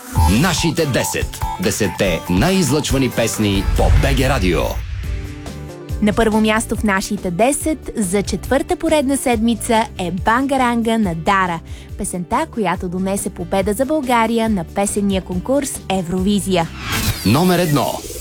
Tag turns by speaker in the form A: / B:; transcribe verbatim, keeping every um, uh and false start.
A: Нашите десет. Десетте най-излъчвани песни по БГ Радио.
B: На първо място в нашите десет за четвърта поредна седмица е Бангаранга на Дара. Песента, която донесе победа за България на песенния конкурс Евровизия.
A: Номер едно.